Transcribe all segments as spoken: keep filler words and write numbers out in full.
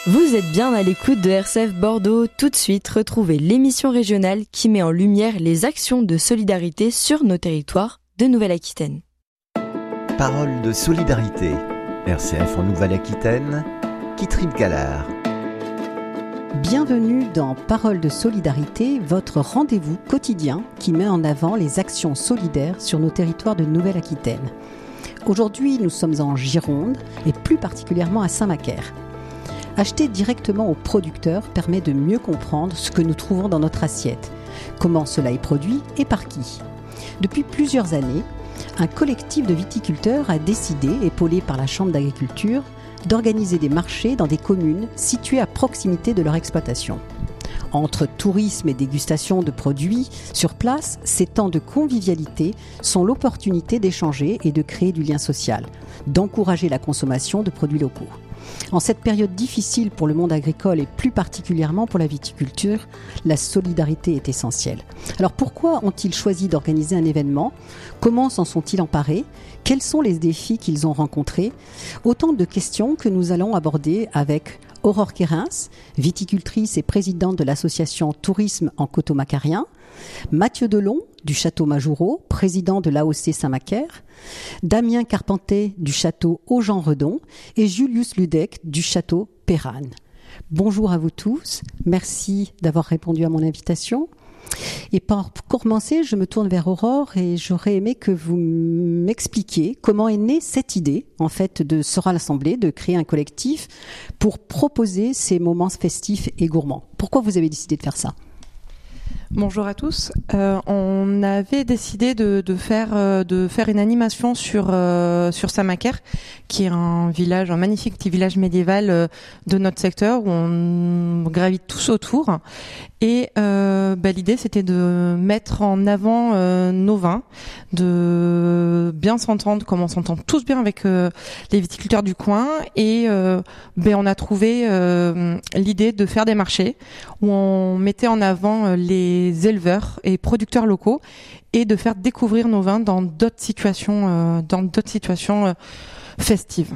Vous êtes bien à l'écoute de R C F Bordeaux. Tout de suite, retrouvez l'émission régionale qui met en lumière les actions de solidarité sur nos territoires de Nouvelle-Aquitaine. Parole de solidarité. R C F en Nouvelle-Aquitaine, Catherine Gallard. Bienvenue dans Parole de solidarité, votre rendez-vous quotidien qui met en avant les actions solidaires sur nos territoires de Nouvelle-Aquitaine. Aujourd'hui, nous sommes en Gironde et plus particulièrement à Saint-Macaire. Acheter directement aux producteurs permet de mieux comprendre ce que nous trouvons dans notre assiette, comment cela est produit et par qui. Depuis plusieurs années, un collectif de viticulteurs a décidé, épaulé par la Chambre d'agriculture, d'organiser des marchés dans des communes situées à proximité de leur exploitation. Entre tourisme et dégustation de produits sur place, ces temps de convivialité sont l'opportunité d'échanger et de créer du lien social, d'encourager la consommation de produits locaux. En cette période difficile pour le monde agricole et plus particulièrement pour la viticulture, la solidarité est essentielle. Alors pourquoi ont-ils choisi d'organiser un événement ? Comment s'en sont-ils emparés ? Quels sont les défis qu'ils ont rencontrés ? Autant de questions que nous allons aborder avec Aurore Quérins, viticultrice et présidente de l'association Tourisme en Coteaux-Macarien, Mathieu Delon du Château Majoureau, président de l'A O C Saint-Macaire, Damien Carpenter du Château Aujean-Redon et Julius Ludek du Château Pérane. Bonjour à vous tous, merci d'avoir répondu à mon invitation. Et pour commencer, je me tourne vers Aurore et j'aurais aimé que vous m'expliquiez comment est née cette idée, en fait, de se rassembler, de créer un collectif pour proposer ces moments festifs et gourmands. Pourquoi vous avez décidé de faire ça ? Bonjour à tous. Euh, on avait décidé de, de faire euh, de faire une animation sur euh, sur Saint-Macaire, qui est un village, un magnifique petit village médiéval euh, de notre secteur où on gravite tous autour. Et euh, bah, l'idée, c'était de mettre en avant euh, nos vins, de bien s'entendre, comme on s'entend tous bien avec euh, les viticulteurs du coin. Et euh, bah, on a trouvé euh, l'idée de faire des marchés où on mettait en avant les éleveurs et producteurs locaux et de faire découvrir nos vins dans d'autres situations, euh, dans d'autres situations euh, festives.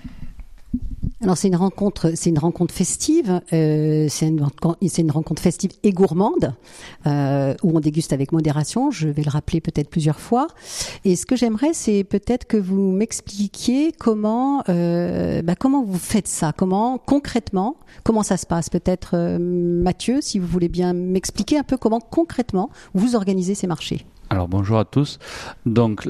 Alors c'est une rencontre, c'est une rencontre festive, euh, c'est, une, c'est une rencontre festive et gourmande euh, où on déguste avec modération. Je vais le rappeler peut-être plusieurs fois. Et ce que j'aimerais, c'est peut-être que vous m'expliquiez comment, euh, bah, comment vous faites ça, comment concrètement, comment ça se passe. Peut-être euh, Mathieu, si vous voulez bien m'expliquer un peu comment concrètement vous organisez ces marchés. Alors bonjour à tous. Donc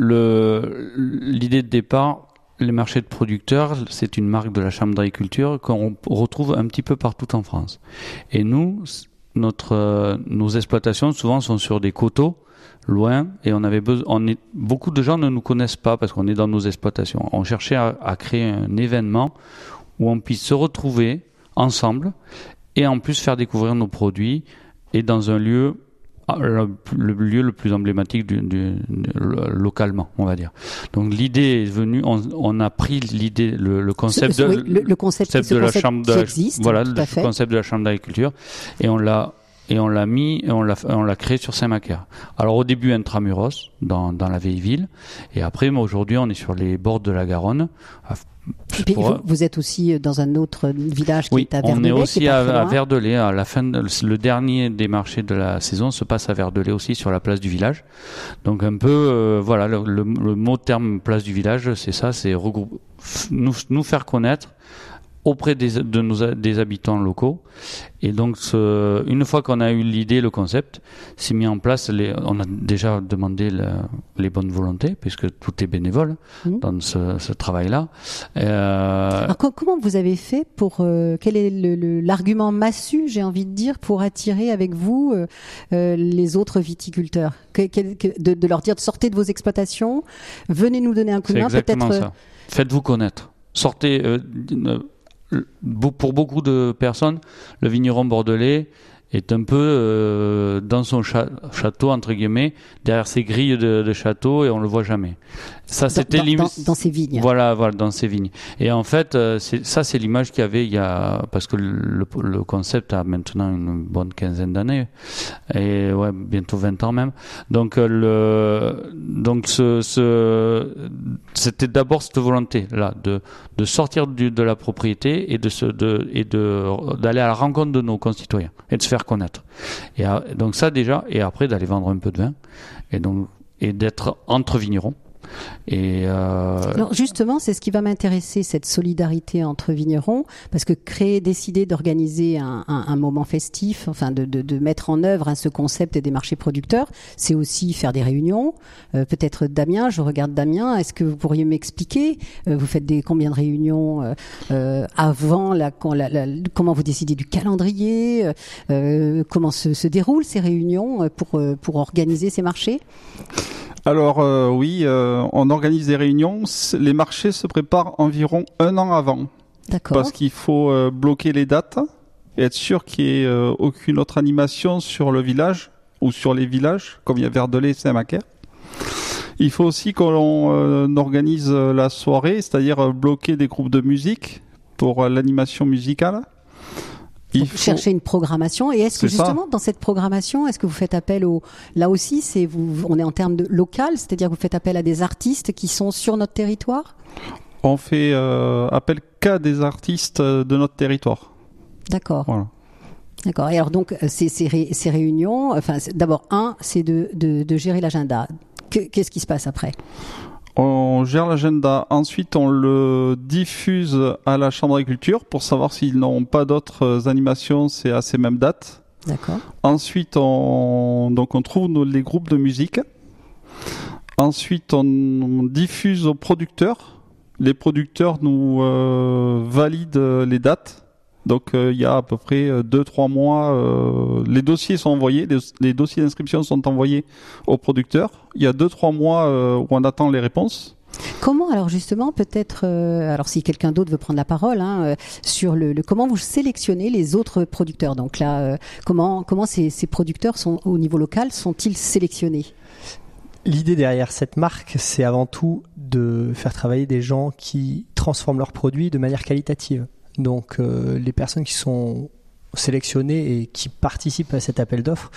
le, l'idée de départ. Les marchés de producteurs, c'est une marque de la Chambre d'agriculture qu'on retrouve un petit peu partout en France. Et nous, notre, euh, nos exploitations souvent sont sur des coteaux, loin, et on avait besoin, on est, beaucoup de gens ne nous connaissent pas parce qu'on est dans nos exploitations. On cherchait à, à créer un événement où on puisse se retrouver ensemble et en plus faire découvrir nos produits et dans un lieu Le, le lieu le plus emblématique du, du, du, localement, on va dire. Donc l'idée est venue, on, on a pris l'idée, le, le concept de, oui, le, le concept, concept de la chambre de, existe, voilà, le concept de la chambre d'agriculture, et on l'a et on l'a mis, et on l'a, on l'a créé sur Saint-Macaire. Alors au début intramuros, dans, dans la vieille ville, et après, aujourd'hui, on est sur les bords de la Garonne. Et puis, vous, vous êtes aussi dans un autre village qui oui, est à Verdelais. On est aussi à, à Verdelais. À la fin, de, le dernier des marchés de la saison se passe à Verdelais aussi, sur la place du village. Donc un peu, euh, voilà, le, le, le mot terme place du village, c'est ça, c'est regrouper, nous, nous faire connaître auprès des, de nos, des habitants locaux. Et donc, ce, une fois qu'on a eu l'idée, le concept, s'est mis en place, les, on a déjà demandé le, les bonnes volontés, puisque tout est bénévole mmh. dans ce, ce travail-là. Euh... Alors, comment vous avez fait pour, euh, quel est le, le, l'argument massu, j'ai envie de dire, pour attirer avec vous euh, euh, les autres viticulteurs que, que, de, de leur dire, sortez de vos exploitations, venez nous donner un coup de main, peut-être. C'est exactement ça. Faites-vous connaître. Sortez... Euh, pour beaucoup de personnes, le vigneron bordelais est un peu euh, dans son cha- château, entre guillemets, derrière ses grilles de, de château, et on le voit jamais. Ça, c'était dans, lim- dans, dans ses vignes. Voilà, voilà, dans ses vignes. Et en fait, euh, c'est, ça, c'est l'image qu'il y avait il y a, parce que le, le concept a maintenant une bonne quinzaine d'années, et ouais, bientôt vingt ans même. Donc, euh, le, donc, ce, ce, c'était d'abord cette volonté-là, de, de sortir du, de la propriété et de se, de, et de, d'aller à la rencontre de nos concitoyens et de se faire connaître. Et donc ça déjà, et après d'aller vendre un peu de vin, et donc, et d'être entre vignerons. Et euh... Alors justement, c'est ce qui va m'intéresser, cette solidarité entre vignerons, parce que créer, décider d'organiser un, un, un moment festif, enfin de, de, de mettre en œuvre hein, ce concept des marchés producteurs, c'est aussi faire des réunions. Euh, peut-être Damien, je regarde Damien, est-ce que vous pourriez m'expliquer, euh, vous faites des combien de réunions euh, euh, avant, la, la, la, comment vous décidez du calendrier, euh, comment se, se déroulent ces réunions pour, pour organiser ces marchés ? Alors euh, oui, euh, on organise des réunions. Les marchés se préparent environ un an avant. D'accord. Parce qu'il faut euh, bloquer les dates et être sûr qu'il n'y ait euh, aucune autre animation sur le village ou sur les villages, comme il y a Verdelais et Saint-Macaire. Il faut aussi qu'on euh, organise la soirée, c'est-à-dire euh, bloquer des groupes de musique pour euh, l'animation musicale. Donc, faut... chercher une programmation. Et est-ce que c'est justement ça. Dans cette programmation, est-ce que vous faites appel au, là aussi, c'est vous, on est en termes de local, c'est-à-dire que vous faites appel à des artistes qui sont sur notre territoire ? On fait euh, appel qu'à des artistes de notre territoire. D'accord. Voilà. D'accord. Et alors donc ces, ces, ré, ces réunions, enfin d'abord un, c'est de, de, de gérer l'agenda. Que, qu'est-ce qui se passe après ? On gère l'agenda. Ensuite, on le diffuse à la Chambre d'agriculture pour savoir s'ils n'ont pas d'autres animations, c'est à ces mêmes dates. D'accord. Ensuite, on, donc on trouve nos, les groupes de musique. Ensuite, on diffuse aux producteurs. Les producteurs nous euh, valident les dates. Donc, il euh, y a à peu près deux trois mois, euh, les dossiers sont envoyés, les, les dossiers d'inscription sont envoyés aux producteurs. Il y a deux trois mois euh, où on attend les réponses. Comment alors justement peut-être, euh, alors si quelqu'un d'autre veut prendre la parole, hein, euh, sur le, le comment vous sélectionnez les autres producteurs. Donc là, euh, comment comment ces, ces producteurs sont au niveau local sont-ils sélectionnés ? L'idée derrière cette marque, c'est avant tout de faire travailler des gens qui transforment leurs produits de manière qualitative. Donc euh, les personnes qui sont sélectionnées et qui participent à cet appel d'offres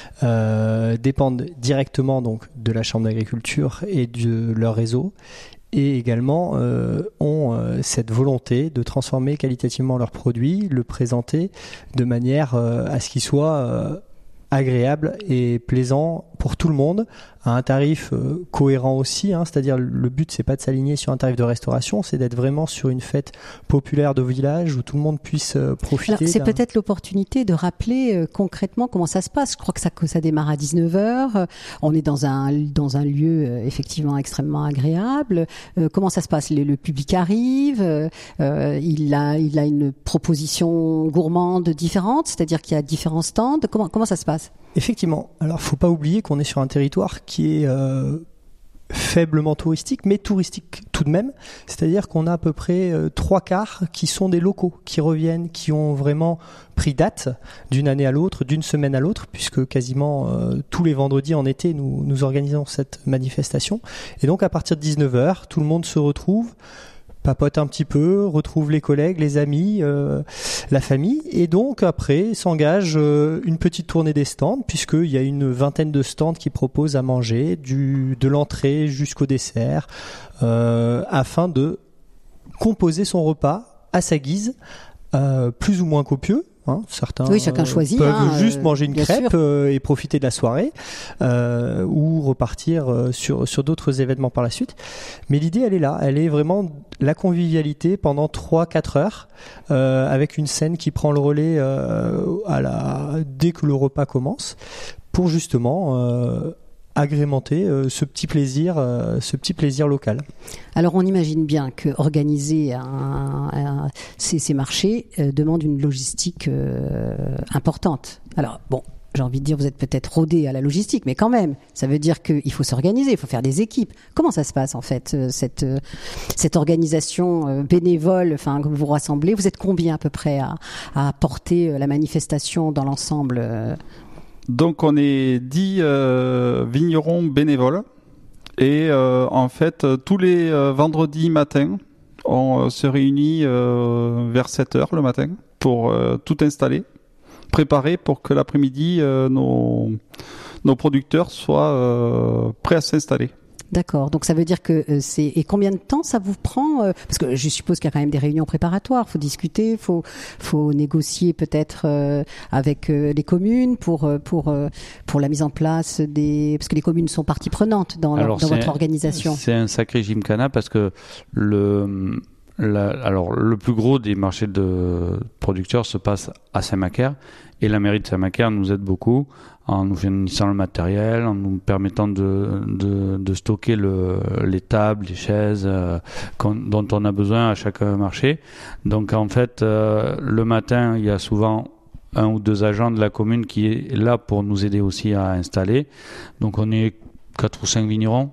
euh, dépendent directement donc de la Chambre d'agriculture et de leur réseau, et également euh, ont euh, cette volonté de transformer qualitativement leurs produits, le présenter de manière euh, à ce qu'il soit euh, agréable et plaisant pour tout le monde, à un tarif euh, cohérent aussi, hein, c'est-à-dire le but c'est pas de s'aligner sur un tarif de restauration, c'est d'être vraiment sur une fête populaire de village où tout le monde puisse euh, profiter. Alors, c'est d'un... peut-être l'opportunité de rappeler euh, concrètement comment ça se passe. Je crois que ça, que ça démarre à dix-neuf heures, on est dans un, dans un lieu euh, effectivement extrêmement agréable. Euh, comment ça se passe ? le, le public arrive, euh, il, a, il a une proposition gourmande différente, c'est-à-dire qu'il y a différents stands. Comment, comment ça se passe ? Effectivement. Alors, faut pas oublier qu'on est sur un territoire qui est euh, faiblement touristique, mais touristique tout de même. C'est-à-dire qu'on a à peu près euh, trois quarts qui sont des locaux, qui reviennent, qui ont vraiment pris date d'une année à l'autre, d'une semaine à l'autre, puisque quasiment euh, tous les vendredis en été, nous, nous organisons cette manifestation. Et donc, à partir de dix-neuf heures, tout le monde se retrouve, papote un petit peu, retrouve les collègues, les amis, euh, la famille, et donc après s'engage euh, une petite tournée des stands, puisqu'il y a une vingtaine de stands qui proposent à manger, du, de l'entrée jusqu'au dessert, euh, afin de composer son repas à sa guise, euh, plus ou moins copieux. Hein, certains oui, chacun choisit, peuvent hein, juste euh, manger une crêpe euh, et profiter de la soirée euh, ou repartir euh, sur, sur d'autres événements par la suite. Mais l'idée, elle est là. Elle est vraiment la convivialité pendant trois quatre heures euh, avec une scène qui prend le relais euh, à la, dès que le repas commence pour justement euh, agrémenter euh, ce petit plaisir, euh, ce petit plaisir local. Alors on imagine bien que organiser un, un, ces, ces marchés euh, demande une logistique euh, importante. Alors bon, j'ai envie de dire, vous êtes peut-être rodé à la logistique, mais quand même, ça veut dire qu'il faut s'organiser, il faut faire des équipes. Comment ça se passe en fait, cette cette organisation bénévole, enfin, que vous vous rassemblez? Vous êtes combien à peu près à, à porter la manifestation dans l'ensemble? Donc on est dix euh, vignerons bénévoles et euh, en fait tous les euh, vendredis matins, on euh, se réunit euh, vers sept heures le matin pour euh, tout installer, préparer pour que l'après-midi euh, nos, nos producteurs soient euh, prêts à s'installer. D'accord. Donc ça veut dire que euh, c'est et combien de temps ça vous prend euh, parce que je suppose qu'il y a quand même des réunions préparatoires, faut discuter, faut faut négocier peut-être euh, avec euh, les communes pour euh, pour euh, pour la mise en place des parce que les communes sont partie prenante dans, leur, dans votre un, organisation. C'est un sacré gymkhana parce que le la, alors le plus gros des marchés de producteurs se passe à Saint-Macaire et la mairie de Saint-Macaire nous aide beaucoup en nous fournissant le matériel, en nous permettant de, de, de stocker le, les tables, les chaises euh, dont on a besoin à chaque marché. Donc en fait, euh, le matin, il y a souvent un ou deux agents de la commune qui est là pour nous aider aussi à installer. Donc on est quatre ou cinq vignerons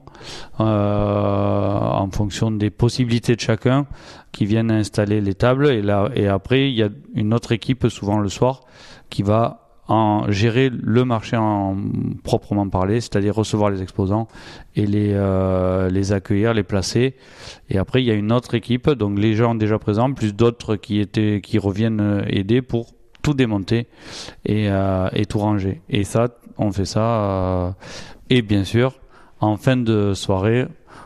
euh, en fonction des possibilités de chacun qui viennent installer les tables. Et, là, et après, il y a une autre équipe, souvent le soir, qui va en gérer le marché en proprement parler, c'est-à-dire recevoir les exposants et les euh, les accueillir, les placer. Et après, il y a une autre équipe, donc les gens déjà présents, plus d'autres qui étaient qui reviennent aider pour tout démonter et euh, et tout ranger. Et ça, on fait ça. Euh, et bien sûr, en fin de soirée,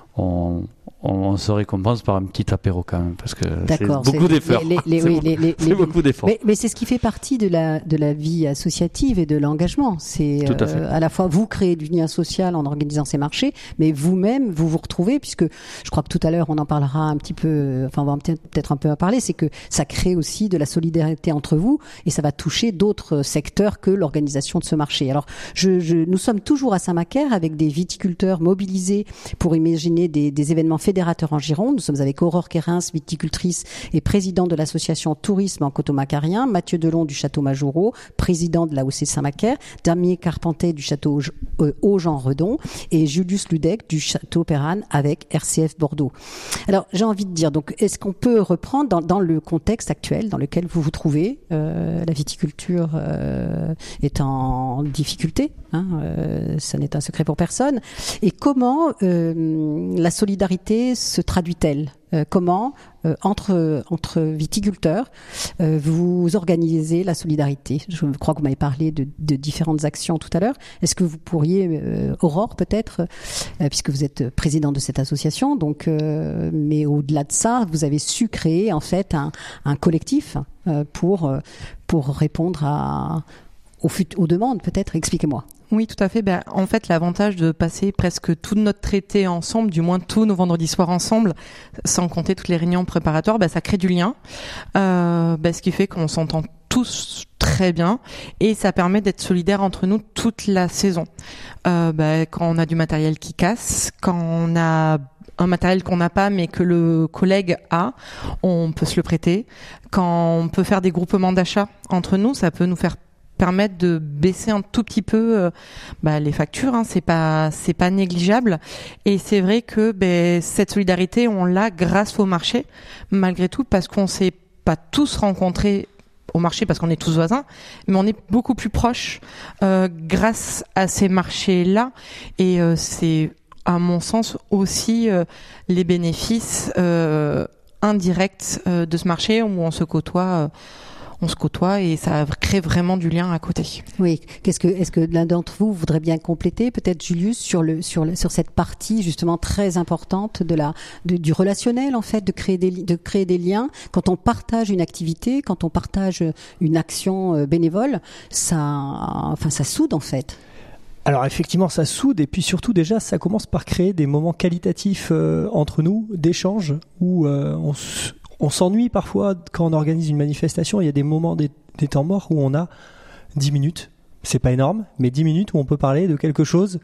on on se récompense par un petit apéro quand même parce que D'accord, c'est beaucoup c'est d'efforts. Les, les, c'est oui, beaucoup, les, les, c'est les, beaucoup d'efforts. Mais, mais c'est ce qui fait partie de la de la vie associative et de l'engagement. C'est Tout à, euh, à la fois vous créez du lien social en organisant ces marchés, mais vous-même vous vous retrouvez puisque je crois que tout à l'heure on en parlera un petit peu. Enfin, on va peut-être un peu en parler. C'est que ça crée aussi de la solidarité entre vous et ça va toucher d'autres secteurs que l'organisation de ce marché. Alors, je, je, nous sommes toujours à Saint-Macaire avec des viticulteurs mobilisés pour imaginer des, des événements fédérateurs en Gironde. Nous sommes avec Aurore Kérins, viticultrice et présidente de l'association Tourisme en Coteau-Macarien, Mathieu Delon du Château Majorau, président de l'A O C Saint-Macaire, Damien Carpentet du Château Haut-Jean-Redon et Julius Ludec du Château Perrane avec R C F Bordeaux. Alors, j'ai envie de dire, donc, est-ce qu'on peut reprendre dans, dans le contexte actuel dans lequel vous vous trouvez, euh, la viticulture euh, est en difficulté, hein, euh, ça n'est un secret pour personne, et comment euh, la solidarité se traduit-elle? Euh, comment, euh, entre, entre viticulteurs, euh, vous organisez la solidarité? Je crois que vous m'avez parlé de, de différentes actions tout à l'heure. Est-ce que vous pourriez, euh, Aurore peut-être, euh, puisque vous êtes présidente de cette association, donc, euh, mais au-delà de ça, vous avez su créer en fait un, un collectif euh, pour, pour répondre à, aux, fut- aux demandes peut-être. Expliquez-moi. Oui, tout à fait. Ben, en fait, l'avantage de passer presque tout notre traité ensemble, du moins tous nos vendredis soirs ensemble, sans compter toutes les réunions préparatoires, ben, ça crée du lien, euh, ben, ce qui fait qu'on s'entend tous très bien et ça permet d'être solidaires entre nous toute la saison. Euh, ben, quand on a du matériel qui casse, quand on a un matériel qu'on n'a pas mais que le collègue a, on peut se le prêter. Quand on peut faire des groupements d'achat entre nous, ça peut nous faire permettre de baisser un tout petit peu euh, bah, les factures, hein, c'est pas c'est pas négligeable et c'est vrai que ben, cette solidarité on l'a grâce au marché malgré tout parce qu'on s'est pas tous rencontrés au marché parce qu'on est tous voisins, mais on est beaucoup plus proches euh, grâce à ces marchés-là et euh, c'est à mon sens aussi euh, les bénéfices euh, indirects euh, de ce marché où on se côtoie euh, on se côtoie et ça crée vraiment du lien à côté. Oui. Qu'est-ce que, est-ce que l'un d'entre vous voudrait bien compléter, peut-être Julius, sur le, sur le, sur cette partie justement très importante de la, de, du relationnel en fait, de créer des, de créer des liens. Quand on partage une activité, quand on partage une action bénévole, ça, enfin, ça soude en fait. Alors effectivement, ça soude et puis surtout déjà, ça commence par créer des moments qualitatifs euh, entre nous, d'échange où euh, on s- On s'ennuie parfois quand on organise une manifestation. Il y a des moments, des, des temps morts où on a dix minutes. C'est pas énorme, mais dix minutes où on peut parler de quelque chose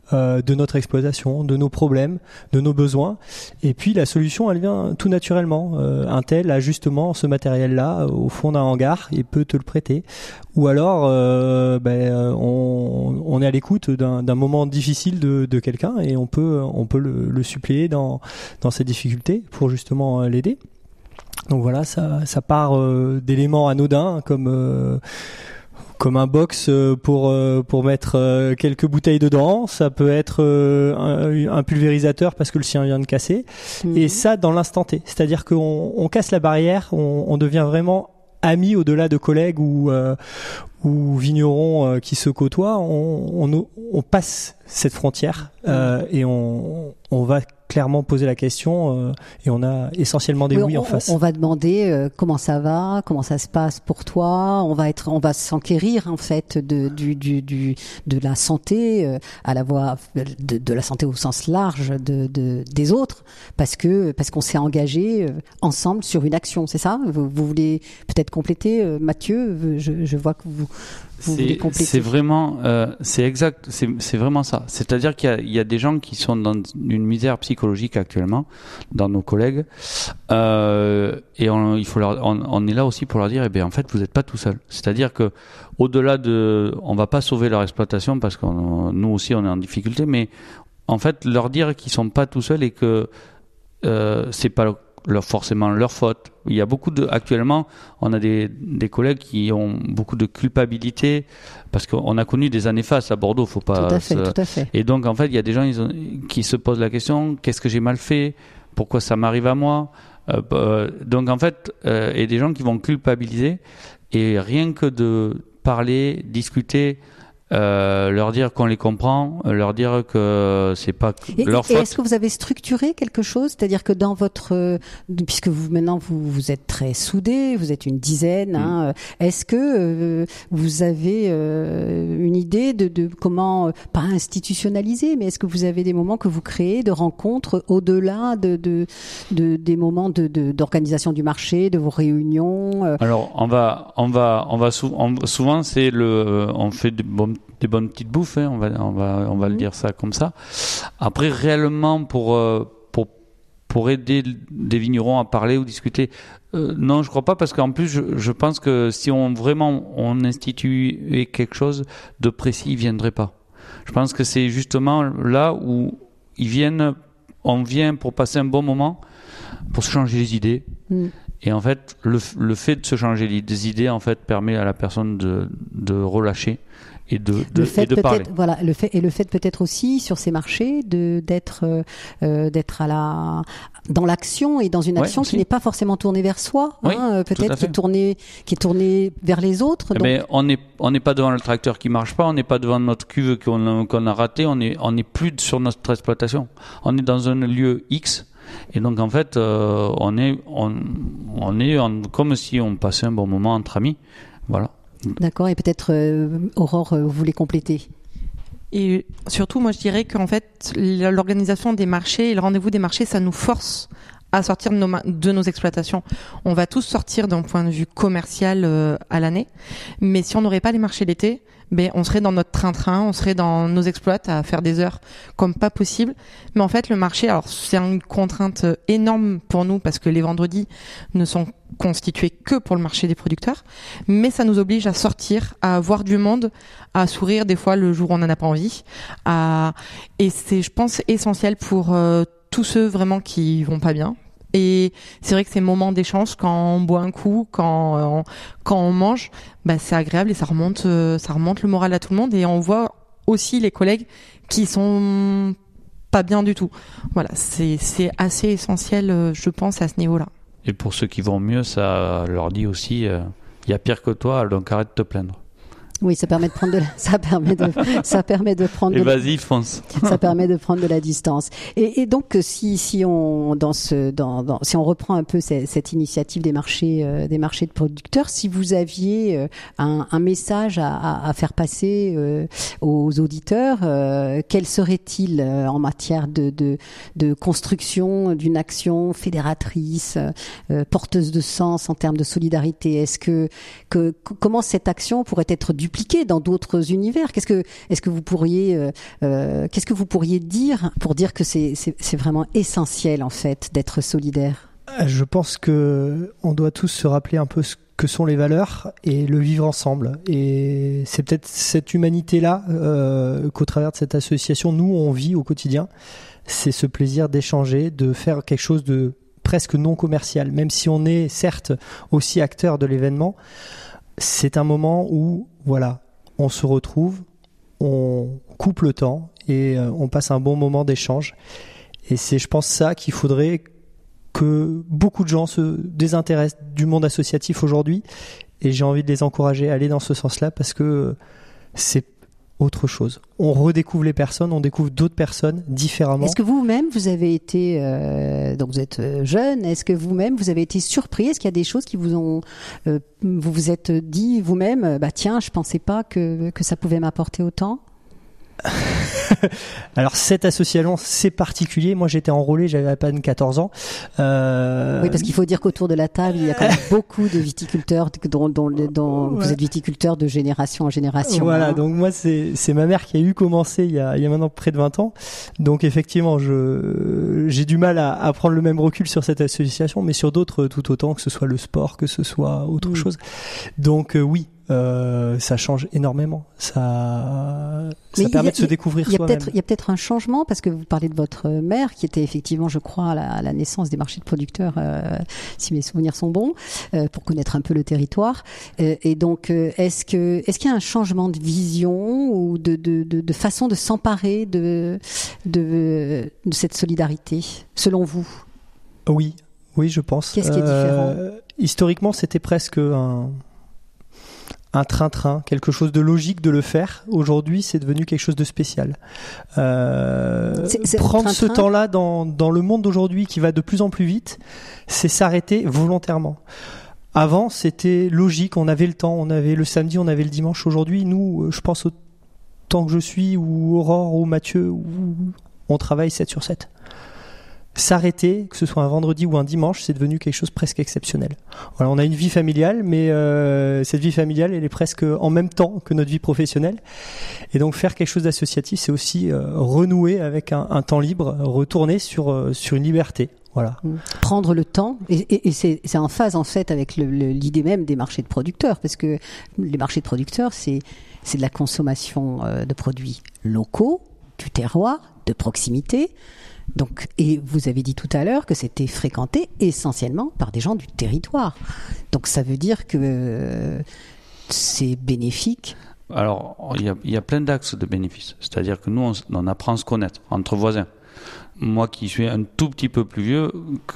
euh, de notre exploitation, de nos problèmes, de nos besoins. Et puis la solution, elle vient tout naturellement. Euh, un tel a justement ce matériel-là au fond d'un hangar et peut te le prêter. Ou alors, euh, ben, on, on est à l'écoute d'un, d'un moment difficile de, de quelqu'un et on peut, on peut le, le suppléer dans, dans ses difficultés pour justement l'aider. Donc voilà, ça, ça part euh, d'éléments anodins comme euh, comme un box pour euh, pour mettre euh, quelques bouteilles dedans. Ça peut être euh, un, un pulvérisateur parce que le sien vient de casser. Mmh. Et ça dans l'instant T. C'est-à-dire qu'on on casse la barrière, on, on devient vraiment amis au-delà de collègues ou euh, ou vignerons euh, qui se côtoient. On, on, on passe cette frontière euh, mmh. et on on va clairement poser la question euh, et on a essentiellement des oui, oui on, en face. On va demander euh, comment ça va, comment ça se passe pour toi. On va être, on va s'enquérir en fait de du du, du de la santé euh, à la voie de, de la santé au sens large de, de des autres parce que parce qu'on s'est engagé euh, ensemble sur une action. C'est ça? Vous, vous voulez peut-être compléter, euh, Mathieu? Je, je vois que vous. Vous c'est, c'est vraiment, euh, c'est exact, c'est, c'est vraiment ça. C'est-à-dire qu'il y a, il y a des gens qui sont dans une misère psychologique actuellement, dans nos collègues, euh, et on, il faut leur, on, on est là aussi pour leur dire, eh bien, en fait, vous n'êtes pas tout seul. C'est-à-dire que, au-delà de, on va pas sauver leur exploitation parce que nous aussi on est en difficulté, mais en fait, leur dire qu'ils sont pas tout seuls et que euh, c'est pas leur, forcément leur faute. Il y a beaucoup de, actuellement, on a des, des collègues qui ont beaucoup de culpabilité parce qu'on a connu des années fastes à Bordeaux, faut pas. Tout à fait, se... tout à fait. Et donc, en fait, il y a des gens ils ont, qui se posent la question, qu'est-ce que j'ai mal fait? Pourquoi ça m'arrive à moi? euh, euh, Donc, en fait, euh, et des gens qui vont culpabiliser et rien que de parler, discuter, Euh, leur dire qu'on les comprend, leur dire que c'est pas et, leur et faute. Est-ce que vous avez structuré quelque chose, c'est-à-dire que dans votre, euh, puisque vous maintenant vous vous êtes très soudés, vous êtes une dizaine, mmh. hein, est-ce que euh, vous avez euh, une idée de, de comment, euh, pas institutionnaliser, mais est-ce que vous avez des moments que vous créez de rencontres au-delà de, de, de des moments de, de d'organisation du marché, de vos réunions? euh... Alors on va on va on va sou- on, souvent c'est le on fait des bonnes des bonnes petites bouffes, hein, on va on va on va mmh. le dire ça comme ça. Après réellement pour euh, pour pour aider des vignerons à parler ou discuter, euh, non je crois pas parce qu'en plus je, je pense que si on vraiment on instituait quelque chose de précis, ils viendraient pas. Je pense que c'est justement là où ils viennent, on vient pour passer un bon moment, pour se changer les idées. Mmh. Et en fait, le, le fait de se changer les idées, en fait, permet à la personne de, de relâcher et de, de, le fait et de parler. Voilà, le fait, et le fait peut-être aussi sur ces marchés de, d'être, euh, d'être à la, dans l'action et dans une action ouais, qui n'est pas forcément tournée vers soi, oui, hein, peut-être qui est tournée, qui est tournée vers les autres. Eh donc... ben, on n'est on n'est pas devant le tracteur qui marche pas, on n'est pas devant notre cuve qu'on a, qu'on a raté, on est, on est plus sur notre exploitation. On est dans un lieu X. Et donc en fait, euh, on est, on, on est en, comme si on passait un bon moment entre amis, voilà. D'accord. Et peut-être euh, Aurore, euh, vous voulez compléter? Et surtout, moi, je dirais qu'en fait, l'organisation des marchés et le rendez-vous des marchés, ça nous force à sortir de nos, de nos exploitations. On va tous sortir d'un point de vue commercial euh, à l'année, mais si on n'aurait pas les marchés l'été, ben on serait dans notre train-train, on serait dans nos exploits à faire des heures comme pas possible. Mais en fait, le marché, alors c'est une contrainte énorme pour nous parce que les vendredis ne sont constitués que pour le marché des producteurs, mais ça nous oblige à sortir, à voir du monde, à sourire des fois le jour où on n'en a pas envie. À... Et c'est, je pense, essentiel pour euh, tous ceux vraiment qui vont pas bien. Et c'est vrai que ces moments d'échange, quand on boit un coup, quand on, quand on mange, bah c'est agréable et ça remonte, ça remonte le moral à tout le monde. Et on voit aussi les collègues qui sont pas bien du tout. Voilà, c'est, c'est assez essentiel, je pense, à ce niveau-là. Et pour ceux qui vont mieux, ça leur dit aussi, il euh, y a pire que toi, donc arrête de te plaindre. Oui, ça permet de prendre de la, ça permet de, ça permet de prendre. Et de vas-y, fonce. Ça permet de prendre de la distance. Et, et donc, si, si on, dans ce, dans, dans, si on reprend un peu cette, cette initiative des marchés, euh, des marchés de producteurs, si vous aviez euh, un, un message à, à, à faire passer euh, aux auditeurs, euh, quel serait-il euh, en matière de, de, de construction d'une action fédératrice, euh, porteuse de sens en termes de solidarité? Est-ce que, que, comment cette action pourrait être du dupliquer dans d'autres univers. Qu'est-ce que, est-ce que vous pourriez, euh, euh, qu'est-ce que vous pourriez dire pour dire que c'est, c'est, c'est vraiment essentiel en fait d'être solidaire? Je pense que on doit tous se rappeler un peu ce que sont les valeurs et le vivre ensemble. Et c'est peut-être cette humanité-là euh, qu'au travers de cette association, nous, on vit au quotidien. C'est ce plaisir d'échanger, de faire quelque chose de presque non commercial. Même si on est certes aussi acteur de l'événement, c'est un moment où, voilà, on se retrouve, on coupe le temps et euh, on passe un bon moment d'échange. Et c'est, je pense, ça qu'il faudrait que beaucoup de gens se désintéressent du monde associatif aujourd'hui, et j'ai envie de les encourager à aller dans ce sens-là parce que c'est autre chose. On redécouvre les personnes, on découvre d'autres personnes différemment. Est-ce que vous-même, vous avez été, euh, donc vous êtes jeune, est-ce que vous-même, vous avez été surpris? Est-ce qu'il y a des choses qui vous ont, euh, vous vous êtes dit vous-même, bah tiens, je pensais pas que, que ça pouvait m'apporter autant? Alors cette association, c'est particulier. Moi j'étais enrôlé, j'avais à peine quatorze ans. Euh... Oui, parce qu'il faut dire qu'autour de la table, il y a quand même beaucoup de viticulteurs dont, dont, dont ouais. Vous êtes viticulteur de génération en génération. Voilà, hein. Donc moi c'est, c'est ma mère qui a eu commencé il y a, il y a maintenant près de vingt ans. Donc effectivement, je, j'ai du mal à, à prendre le même recul sur cette association, mais sur d'autres tout autant, que ce soit le sport, que ce soit autre mmh. chose. Donc euh, oui. Euh, ça change énormément. Ça, ça Mais permet a, de se découvrir il y a soi-même. Peut-être, il y a peut-être un changement parce que vous parlez de votre mère qui était effectivement, je crois, à la, à la naissance des marchés de producteurs, euh, si mes souvenirs sont bons, euh, pour connaître un peu le territoire. Euh, et donc, euh, est-ce que, est-ce qu'il y a un changement de vision ou de, de, de, de façon de s'emparer de, de, de cette solidarité, selon vous? Oui, oui, je pense. Qu'est-ce qui est différent? euh, Historiquement, c'était presque un un train-train, quelque chose de logique de le faire. Aujourd'hui, c'est devenu quelque chose de spécial. Euh, c'est, c'est prendre ce temps-là dans, dans le monde d'aujourd'hui qui va de plus en plus vite, c'est s'arrêter volontairement. Avant, c'était logique, on avait le temps, on avait le samedi, on avait le dimanche. Aujourd'hui, nous, je pense au temps que je suis, ou Aurore, ou Mathieu, ou on travaille sept sur sept. S'arrêter, que ce soit un vendredi ou un dimanche, c'est devenu quelque chose de presque exceptionnel. Voilà, on a une vie familiale, mais euh, cette vie familiale, elle est presque en même temps que notre vie professionnelle. Et donc faire quelque chose d'associatif, c'est aussi euh, renouer avec un, un temps libre, retourner sur euh, sur une liberté. Voilà. Prendre le temps, et, et, et c'est, c'est en phase en fait avec le, le, l'idée même des marchés de producteurs, parce que les marchés de producteurs, c'est c'est de la consommation euh, de produits locaux, du terroir, de proximité. Donc, et vous avez dit tout à l'heure que c'était fréquenté essentiellement par des gens du territoire. Donc ça veut dire que euh, c'est bénéfique. Alors, il y a, il y a plein d'axes de bénéfices. C'est-à-dire que nous, on, on apprend à se connaître entre voisins. Moi qui suis un tout petit peu plus vieux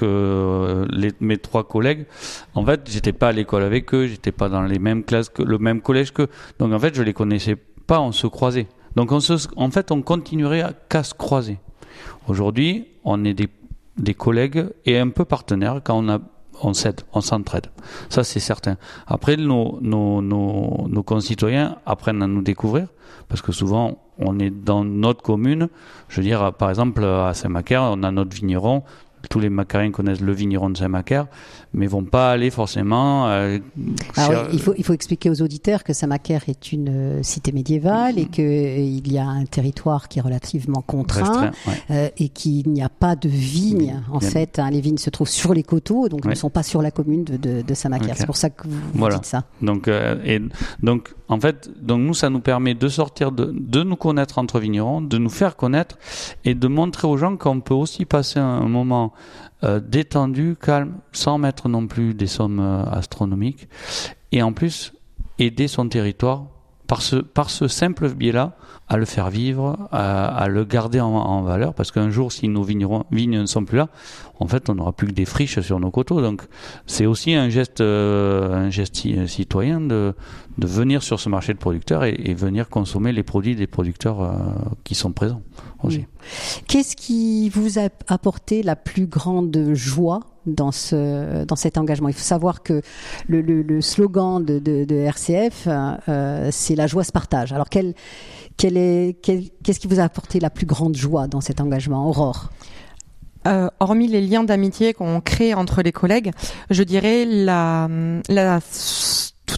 que les, mes trois collègues, en fait, j'étais pas à l'école avec eux, j'étais pas dans les mêmes classes, que le même collège qu'eux. Donc en fait, je les connaissais pas, on se croisait. Donc on se, en fait, on continuerait à, qu'à se croiser. Aujourd'hui, on est des, des collègues et un peu partenaires quand on, a, on s'aide, on s'entraide. Ça, c'est certain. Après, nos, nos, nos, nos concitoyens apprennent à nous découvrir parce que souvent, on est dans notre commune. Je veux dire, par exemple, à Saint-Macaire, on a notre vigneron. Tous les Macariens connaissent le vigneron de Saint-Macaire, mais vont pas aller forcément. Euh, Alors, cher... il faut il faut expliquer aux auditeurs que Saint-Macaire est une euh, cité médiévale et que euh, il y a un territoire qui est relativement contraint ouais. euh, et qu'il n'y a pas de vignes. En Bien. fait, hein, les vignes se trouvent sur les coteaux, donc ouais. ne sont pas sur la commune de, de, de Saint-Macaire. Okay. C'est pour ça que vous, vous voilà. dites ça. Donc euh, et donc en fait, donc nous, ça nous permet de sortir de de nous connaître entre vignerons, de nous faire connaître et de montrer aux gens qu'on peut aussi passer un, un moment Euh, détendu, calme, sans mettre non plus des sommes euh, astronomiques, et en plus aider son territoire par ce par ce simple biais-là à le faire vivre, à, à le garder en, en valeur, parce qu'un jour, si nos vignerons, vignes ne sont plus là, en fait, on n'aura plus que des friches sur nos coteaux. Donc, c'est aussi un geste, euh, un geste citoyen de de venir sur ce marché de producteurs et, et venir consommer les produits des producteurs euh, qui sont présents aussi. Qu'est-ce qui vous a apporté la plus grande joie dans ce dans cet engagement? Il faut savoir que le, le, le slogan de, de, de R C F, euh, c'est la joie se partage. Alors, quel, quel est, quel, qu'est-ce qui vous a apporté la plus grande joie dans cet engagement, Aurore? Euh, hormis les liens d'amitié qu'on crée entre les collègues, je dirais la, la tout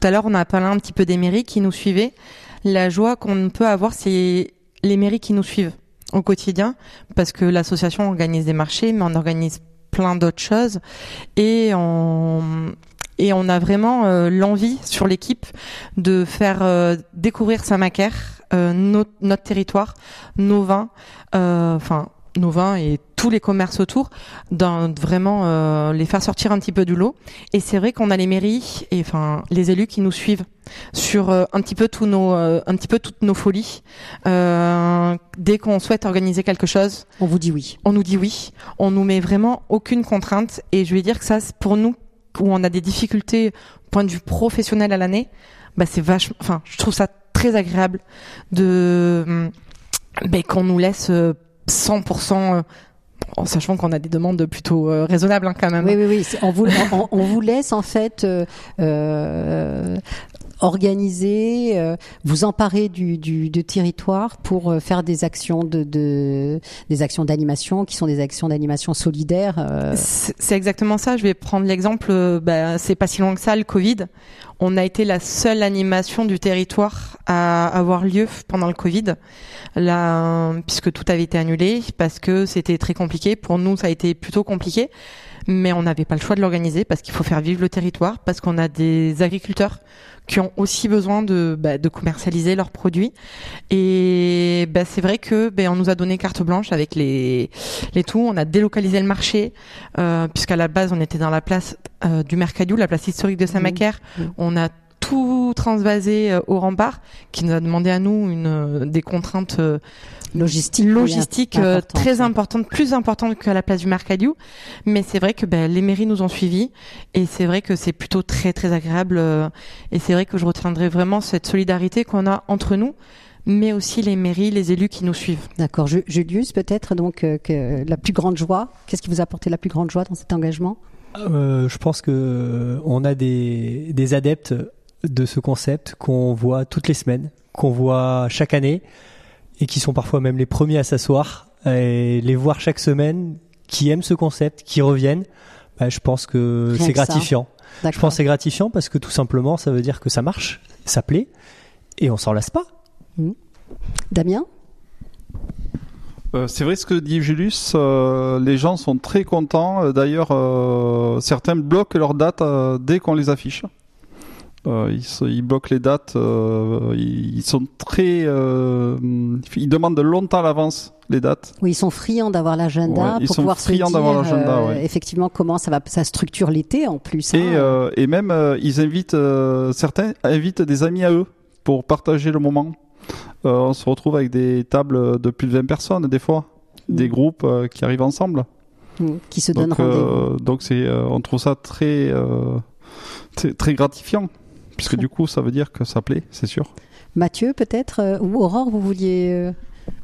à l'heure, on a parlé un petit peu des mairies qui nous suivaient. La joie qu'on peut avoir, c'est les mairies qui nous suivent au quotidien, parce que l'association organise des marchés, mais on organise plein d'autres choses, et on et on a vraiment euh, l'envie sur l'équipe de faire euh, découvrir Saint-Macaire, euh, notre, notre territoire, nos vins, euh, enfin nos vins et tous les commerces autour, d'un, vraiment euh, les faire sortir un petit peu du lot. Et c'est vrai qu'on a les mairies et enfin les élus qui nous suivent sur euh, un petit peu tous nos euh, un petit peu toutes nos folies. Euh, dès qu'on souhaite organiser quelque chose, on vous dit oui. On nous dit oui. On nous met vraiment aucune contrainte. Et je vais dire que ça, c'est pour nous où on a des difficultés point de vue professionnel à l'année, bah c'est vachement. Enfin, je trouve ça très agréable de bah, qu'on nous laisse cent pour cent. En sachant qu'on a des demandes plutôt euh, raisonnables hein, quand même. Oui, oui, oui. C'est, on, vous, on, on vous laisse en fait euh, euh, organiser, euh, vous emparer du, du, du territoire pour faire des actions de, de des actions d'animation qui sont des actions d'animation solidaire. Euh. C'est, c'est exactement ça. Je vais prendre l'exemple. Euh, bah, c'est pas si loin que ça, le Covid. On a été la seule animation du territoire à avoir lieu pendant le Covid, là, puisque tout avait été annulé, parce que c'était très compliqué. Pour nous, ça a été plutôt compliqué, mais on n'avait pas le choix de l'organiser parce qu'il faut faire vivre le territoire, parce qu'on a des agriculteurs qui ont aussi besoin de, bah, de commercialiser leurs produits. Et bah, c'est vrai que bah, on nous a donné carte blanche avec les, les tout. On a délocalisé le marché, euh, puisqu'à la base, on était dans la place euh, du Mercadiou, la place historique de Saint-Macaire. Mmh. Mmh. On a tout transvasé euh, au rempart, qui nous a demandé à nous une, euh, des contraintes euh, logistiques logistique, euh, importante, très importantes, plus importantes qu'à la place du Mercadiou. Mais c'est vrai que ben, les mairies nous ont suivis, et c'est vrai que c'est plutôt très très agréable. Euh, et c'est vrai que je retiendrai vraiment cette solidarité qu'on a entre nous, mais aussi les mairies, les élus qui nous suivent. D'accord. Julius, peut-être donc euh, que la plus grande joie. Qu'est-ce qui vous a apporté la plus grande joie dans cet engagement ? euh, Je pense que on a des, des adeptes de ce concept qu'on voit toutes les semaines, qu'on voit chaque année, et qui sont parfois même les premiers à s'asseoir et les voir chaque semaine, qui aiment ce concept, qui reviennent. Bah, je pense que Rien c'est que gratifiant. Je pense que c'est gratifiant parce que tout simplement, ça veut dire que ça marche, ça plaît, et on s'en lasse pas. Mmh. Damien ? Euh, c'est vrai ce que dit Julius, euh, les gens sont très contents. D'ailleurs, euh, certains bloquent leurs dates euh, dès qu'on les affiche. Euh, ils, se, ils bloquent les dates, euh, ils, ils sont très, euh, ils demandent longtemps à l'avance les dates. Oui, ils sont friands d'avoir l'agenda ouais, pour pouvoir se dire euh, ouais. effectivement comment ça va, ça structure l'été en plus. Et, hein. euh, et même euh, ils invitent, euh, certains invitent des amis à eux pour partager le moment. Euh, on se retrouve avec des tables de plus de vingt personnes des fois, mmh. des groupes euh, qui arrivent ensemble, mmh. qui se donnent donc, rendez-vous. Euh, donc c'est, euh, on trouve ça très, euh, très, très gratifiant. Puisque du coup, ça veut dire que ça plaît, c'est sûr. Mathieu, peut-être, euh, ou Aurore, vous vouliez... Euh...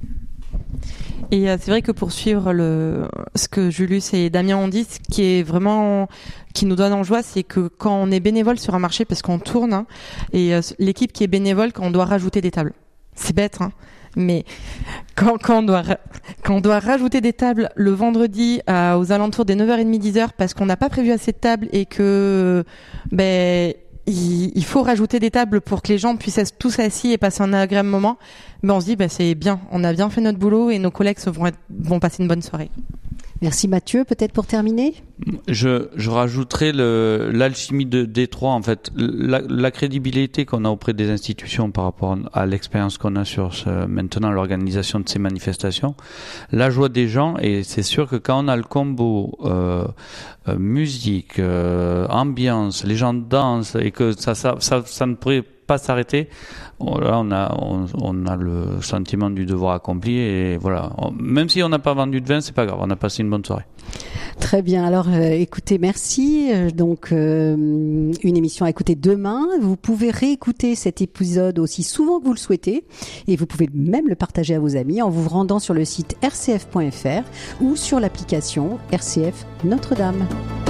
Et euh, c'est vrai que pour suivre le, ce que Julius et Damien ont dit, ce qui est vraiment, qui nous donne en joie, c'est que quand on est bénévole sur un marché, parce qu'on tourne, hein, et euh, l'équipe qui est bénévole, quand on doit rajouter des tables. C'est bête, hein. Mais quand, quand, on doit, quand on doit rajouter des tables le vendredi à, aux alentours des neuf heures trente, dix heures, parce qu'on n'a pas prévu assez de tables et que... ben il faut rajouter des tables pour que les gens puissent être tous assis et passer un agréable moment, ben on se dit ben c'est bien, on a bien fait notre boulot et nos collègues vont, être, vont passer une bonne soirée. Merci Mathieu, peut-être pour terminer. Je, je rajouterai le, l'alchimie de Détroit, en fait, la, la crédibilité qu'on a auprès des institutions par rapport à l'expérience qu'on a sur ce, maintenant l'organisation de ces manifestations, la joie des gens, et c'est sûr que quand on a le combo euh, euh, musique, euh, ambiance, les gens dansent et que ça, ça, ça, ça ne pourrait pas s'arrêter. Là, on a, on, on a le sentiment du devoir accompli et voilà. On, même si on n'a pas vendu de vin, c'est pas grave. On a passé une bonne soirée. Très bien. Alors, euh, écoutez, merci. Donc, euh, une émission à écouter demain. Vous pouvez réécouter cet épisode aussi souvent que vous le souhaitez et vous pouvez même le partager à vos amis en vous rendant sur le site r c f point f r ou sur l'application R C F Notre-Dame.